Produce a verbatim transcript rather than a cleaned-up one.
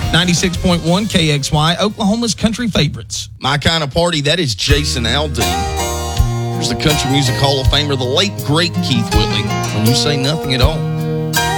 ninety-six point one K X Y, Oklahoma's country favorites. My kind of party, that is Jason Aldean. There's the Country Music Hall of Famer, the late, great Keith Whitley. When you say nothing at all.